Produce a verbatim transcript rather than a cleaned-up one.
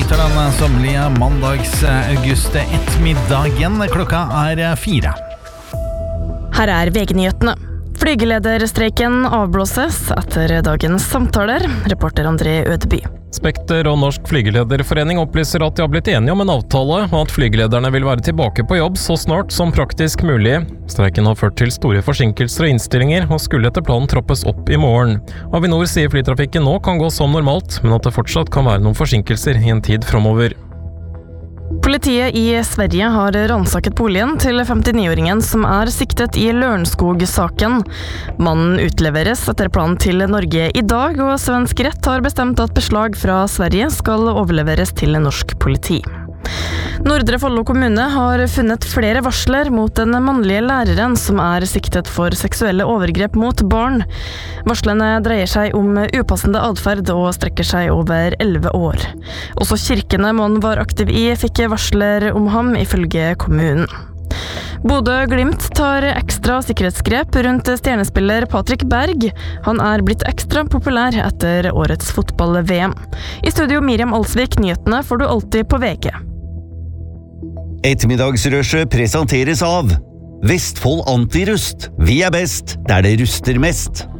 nyheter den sommerlige mandags august ettermiddagen. Klokka er fire. Her er V G-nyhetene. Flygelederstreiken avblåses etter dagens samtaler, reporter André Ødeby. Spekter og Norsk Flygelederforening opplyser at de har blitt enige om en avtale, og at flygelederne vil være tilbake på jobb så snart som praktisk mulig. Streiken har ført til store forsinkelser og innstillinger, og skulle etter planen troppes opp i morgen. Avinor sier flytrafikken nå kan gå som normalt, men at det fortsatt kan være noen forsinkelser i en tid fremover. Politiet i Sverige har ransaket boligen til femtini-åringen som er siktet i Lørenskog-saken. Mannen utleveres etter planen til Norge i dag, og svensk rett har bestemt at beslag fra Sverige skal overleveres til norsk politi. Nordre Follo kommune har funnet flere varsler mot den mannlige læreren som er siktet for seksuelle overgrep mot barn. Varslene dreier seg om upassende adferd og strekker seg over elleve år. Også kirkene mannen var aktiv i fikk varsler om ham ifølge kommunen. Bodø/Glimt tar ekstra sikkerhetsgrep rundt stjernespiller Patrick Berg. Han er blitt ekstra populær etter årets fotball-V M. I studio Miriam Alsvik, nyhetene får du alltid på V G. Ettermiddagsrushet presenteres av Vestfold Antirust. Vi er best der det ruster mest.